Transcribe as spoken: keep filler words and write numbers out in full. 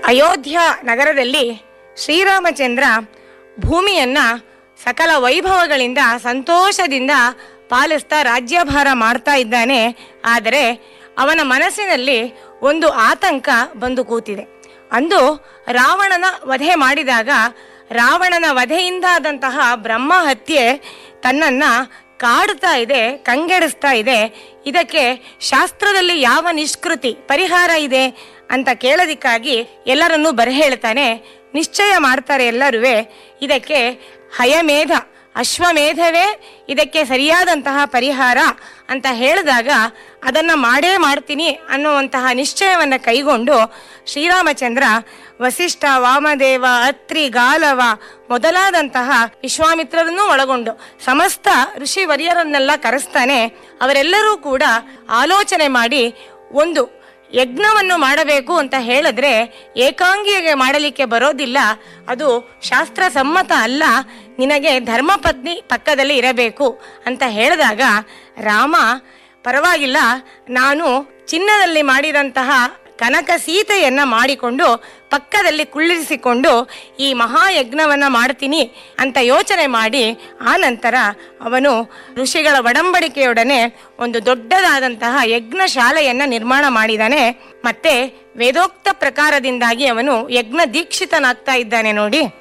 ಅಯೋಧ್ಯ ನಗರದಲ್ಲಿ ಶ್ರೀರಾಮಚಂದ್ರ ಭೂಮಿಯನ್ನ ಸಕಲ ವೈಭವಗಳಿಂದ ಸಂತೋಷದಿಂದ ಪಾಲಿಸ್ತಾ ರಾಜ್ಯಭಾರ ಮಾಡ್ತಾ ಇದ್ದಾನೆ. ಆದರೆ ಅವನ ಮನಸ್ಸಿನಲ್ಲಿ ಒಂದು ಆತಂಕ ಬಂದು ಕೂತಿದೆ. ಅಂದು ರಾವಣನ ವಧೆ ಮಾಡಿದಾಗ ರಾವಣನ ವಧೆಯಿಂದಾದಂತಹ ಬ್ರಹ್ಮ ಹತ್ಯೆ ತನ್ನನ್ನ ಕಾಡ್ತಾ ಇದೆ, ಕಂಗೆಡಿಸ್ತಾ ಇದೆ. ಇದಕ್ಕೆ ಶಾಸ್ತ್ರದಲ್ಲಿ ಯಾವ ನಿಷ್ಕೃತಿ ಪರಿಹಾರ ಇದೆ ಅಂತ ಕೇಳೋದಿಕ್ಕಾಗಿ ಎಲ್ಲರನ್ನೂ ಬರಹೇಳ್ತಾನೆ. ನಿಶ್ಚಯ ಮಾಡ್ತಾರೆ ಎಲ್ಲರೂ, ಇದಕ್ಕೆ ಹಯಮೇಧ ಅಶ್ವಮೇಧವೇ ಇದಕ್ಕೆ ಸರಿಯಾದಂತಹ ಪರಿಹಾರ ಅಂತ ಹೇಳಿದಾಗ ಅದನ್ನು ಮಾಡೇ ಮಾಡ್ತೀನಿ ಅನ್ನುವಂತಹ ನಿಶ್ಚಯವನ್ನು ಕೈಗೊಂಡು ಶ್ರೀರಾಮಚಂದ್ರ ವಸಿಷ್ಠ, ವಾಮದೇವ, ಅತ್ರಿ, ಗಾಲವ ಮೊದಲಾದಂತಹ ವಿಶ್ವಾಮಿತ್ರರನ್ನೂ ಒಳಗೊಂಡು ಸಮಸ್ತ ಋಷಿ ವರ್ಯರನ್ನೆಲ್ಲ ಕರೆಸ್ತಾನೆ. ಅವರೆಲ್ಲರೂ ಕೂಡ ಆಲೋಚನೆ ಮಾಡಿ ಒಂದು ಯಜ್ಞವನ್ನು ಮಾಡಬೇಕು ಅಂತ ಹೇಳಿದ್ರೆ ಏಕಾಂಗಿಯಾಗಿ ಮಾಡಲಿಕ್ಕೆ ಬರೋದಿಲ್ಲ, ಅದು ಶಾಸ್ತ್ರ ಸಮ್ಮತ ಅಲ್ಲ, ನಿನಗೆ ಧರ್ಮಪತ್ನಿ ಪಕ್ಕದಲ್ಲಿ ಇರಬೇಕು ಅಂತ ಹೇಳಿದಾಗ ರಾಮ ಪರವಾಗಿಲ್ಲ, ನಾನು ಚಿನ್ನದಲ್ಲಿ ಮಾಡಿದಂತಹ ಕನಕ ಸೀತೆಯನ್ನ ಮಾಡಿಕೊಂಡು ಪಕ್ಕದಲ್ಲಿ ಕುಳ್ಳಿರಿಸಿಕೊಂಡು ಈ ಮಹಾಯಜ್ಞವನ್ನ ಮಾಡ್ತೀನಿ ಅಂತ ಯೋಚನೆ ಮಾಡಿ ಆ ನಂತರ ಅವನು ಋಷಿಗಳ ಒಡಂಬಡಿಕೆಯೊಡನೆ ಒಂದು ದೊಡ್ಡದಾದಂತಹ ಯಜ್ಞ ಶಾಲೆಯನ್ನ ನಿರ್ಮಾಣ ಮಾಡಿದಾನೆ. ಮತ್ತೆ ವೇದೋಕ್ತ ಪ್ರಕಾರದಿಂದಾಗಿ ಅವನು ಯಜ್ಞ ದೀಕ್ಷಿತನಾಗ್ತಾ ಇದ್ದಾನೆ ನೋಡಿ.